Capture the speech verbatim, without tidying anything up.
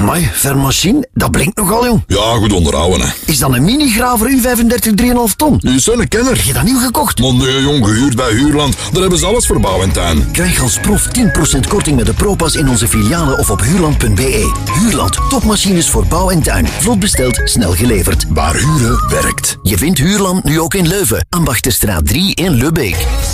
Amai, Vermachine, dat blinkt nogal, jong. Ja, goed onderhouden, hè. Is dat een mini-graver U vijfendertig drie komma vijf ton? Die is een kenner. Heb je dat nieuw gekocht? Man, nee, jong, gehuurd bij Huurland. Daar hebben ze alles voor bouw en tuin. Krijg als prof tien procent korting met de ProPass in onze filialen of op huurland punt be. Huurland, topmachines voor bouw en tuin. Vlot besteld, snel geleverd. Waar huren werkt. Je vindt Huurland nu ook in Leuven, Ambachtenstraat drie in Lubbeek.